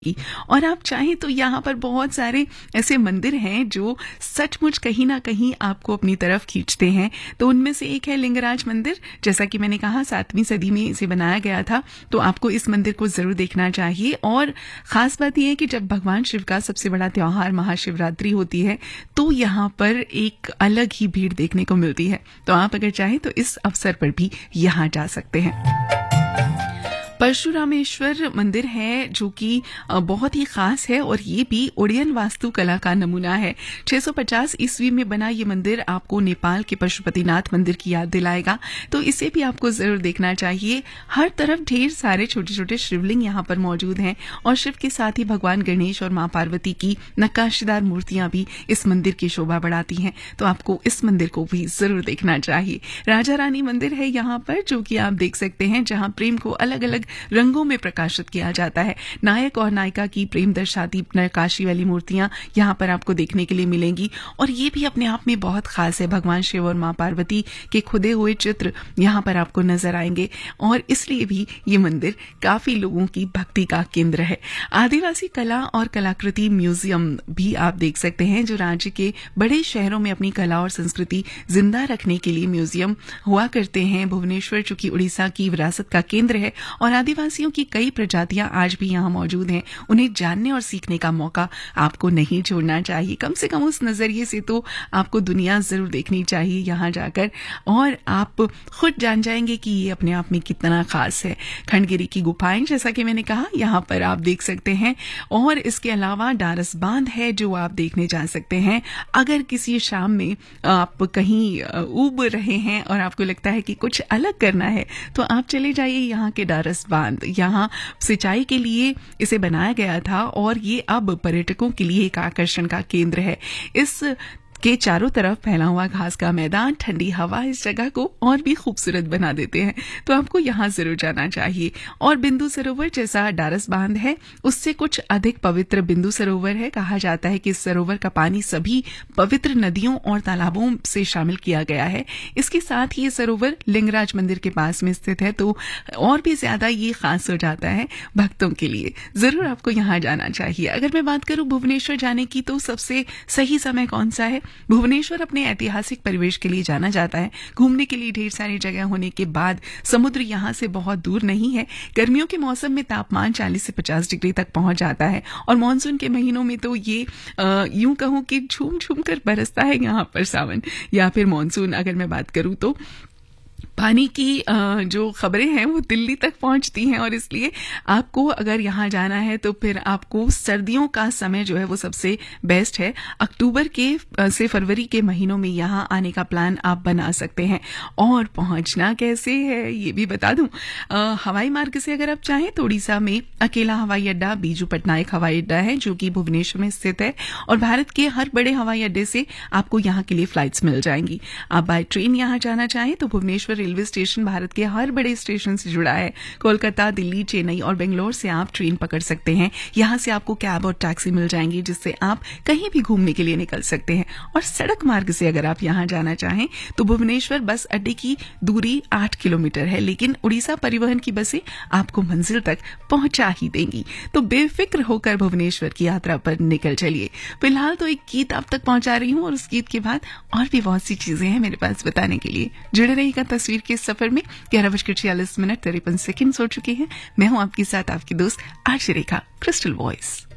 और आप चाहें तो यहाँ पर बहुत सारे ऐसे मंदिर हैं जो सचमुच कहीं ना कहीं आपको अपनी तरफ खींचते हैं। तो उनमें से एक है लिंगराज मंदिर। जैसा कि मैंने कहा 7वीं सदी में इसे बनाया गया था, तो आपको इस मंदिर को जरूर देखना चाहिए। और खास बात यह है कि जब भगवान शिव का सबसे बड़ा त्योहार महाशिवरात्रि होती है तो यहाँ पर एक अलग ही भीड़ देखने को मिलती है। तो आप अगर चाहें तो इस अवसर पर भी यहाँ जा सकते हैं। परशुरामेश्वर मंदिर है जो कि बहुत ही खास है और ये भी ओडियन वास्तुकला का नमूना है। 650 ईस्वी में बना ये मंदिर आपको नेपाल के पशुपतिनाथ मंदिर की याद दिलाएगा, तो इसे भी आपको जरूर देखना चाहिए। हर तरफ ढेर सारे छोटे छोटे शिवलिंग यहाँ पर मौजूद हैं और शिव के साथ ही भगवान गणेश और मां पार्वती की नक्काशीदार मूर्तियां भी इस मंदिर की शोभा बढ़ाती हैं। तो आपको इस मंदिर को भी जरूर देखना चाहिए। राजा रानी मंदिर है यहाँ पर जो कि आप देख सकते हैं, जहाँ प्रेम को अलग अलग रंगों में प्रकाशित किया जाता है। नायक और नायिका की प्रेम दर्शाती नक्काशी वाली मूर्तियां यहाँ पर आपको देखने के लिए मिलेंगी और ये भी अपने आप में बहुत खास है। भगवान शिव और मां पार्वती के खुदे हुए चित्र यहाँ पर आपको नजर आएंगे और इसलिए भी ये मंदिर काफी लोगों की भक्ति का केंद्र है। आदिवासी कला और कलाकृति म्यूजियम भी आप देख सकते हैं, जो राज्य के बड़े शहरों में अपनी कला और संस्कृति जिंदा रखने के लिए म्यूजियम हुआ करते हैं। भुवनेश्वर चूंकि उड़ीसा की विरासत का केंद्र है और आदिवासियों की कई प्रजातियां आज भी यहाँ मौजूद हैं, उन्हें जानने और सीखने का मौका आपको नहीं छोड़ना चाहिए। कम से कम उस नजरिए से तो आपको दुनिया जरूर देखनी चाहिए यहाँ जाकर, और आप खुद जान जाएंगे कि ये अपने आप में कितना खास है। खंडगिरी की गुफाएं जैसा कि मैंने कहा यहाँ पर आप देख सकते हैं, और इसके अलावा डारस बांध है जो आप देखने जा सकते हैं। अगर किसी शाम में आप कहीं ऊब रहे हैं और आपको लगता है कि कुछ अलग करना है तो आप चले जाइए यहाँ के डारस बांध। यहाँ सिंचाई के लिए इसे बनाया गया था और ये अब पर्यटकों के लिए एक आकर्षण का केंद्र है। इस के चारों तरफ फैला हुआ घास का मैदान, ठंडी हवा इस जगह को और भी खूबसूरत बना देते हैं। तो आपको यहाँ जरूर जाना चाहिए। और बिंदु सरोवर जैसा डारस बांध है, उससे कुछ अधिक पवित्र बिंदु सरोवर है। कहा जाता है कि इस सरोवर का पानी सभी पवित्र नदियों और तालाबों से शामिल किया गया है। इसके साथ ही ये सरोवर लिंगराज मंदिर के पास में स्थित है, तो और भी ज्यादा ये खास हो जाता है भक्तों के लिए। जरूर आपको यहाँ जाना चाहिए। अगर मैं बात करूं भुवनेश्वर जाने की, तो सबसे सही समय कौन सा है? भुवनेश्वर अपने ऐतिहासिक परिवेश के लिए जाना जाता है। घूमने के लिए ढेर सारी जगह होने के बाद समुद्र यहाँ से बहुत दूर नहीं है। गर्मियों के मौसम में तापमान 40 से 50 डिग्री तक पहुंच जाता है और मानसून के महीनों में तो ये यूं कहूं कि झूम झूम कर बरसता है यहाँ पर सावन या फिर मानसून। अगर मैं बात करूं तो पानी की जो खबरें हैं वो दिल्ली तक पहुंचती हैं, और इसलिए आपको अगर यहाँ जाना है तो फिर आपको सर्दियों का समय जो है वो सबसे बेस्ट है। अक्टूबर के से फरवरी के महीनों में यहाँ आने का प्लान आप बना सकते हैं। और पहुंचना कैसे है ये भी बता दूं, हवाई मार्ग से अगर आप चाहें तो उड़ीसा में अकेला हवाई अड्डा बीजू पटनायक हवाई अड्डा है जो कि भुवनेश्वर में स्थित है, और भारत के हर बड़े हवाई अड्डे से आपको यहाँ के लिए फ्लाइट्स मिल जाएंगी। आप बाय ट्रेन यहाँ जाना चाहें तो भुवनेश्वर रेलवे स्टेशन भारत के हर बड़े स्टेशन से जुड़ा है। कोलकाता, दिल्ली, चेन्नई और बेंगलोर से आप ट्रेन पकड़ सकते हैं। यहाँ से आपको कैब और टैक्सी मिल जाएंगी जिससे आप कहीं भी घूमने के लिए निकल सकते हैं। और सड़क मार्ग से अगर आप यहाँ जाना चाहें तो भुवनेश्वर बस अड्डे की दूरी 8 किलोमीटर है, लेकिन उड़ीसा परिवहन की बसें आपको मंजिल तक पहुंचा ही देंगी। तो बेफिक्र होकर भुवनेश्वर की यात्रा पर निकल चलिए। फिलहाल तो एक गीत आप तक पहुंचा रही हूँ और उस गीत के बाद और भी बहुत सी चीजें हैं मेरे पास बताने के लिए। जुड़े रहिएगा तस्वीर के सफर में। 11:46 53 सेकंड हो चुके हैं। मैं हूं आपके साथ आपकी दोस्त आरजे रेखा, क्रिस्टल वॉइस।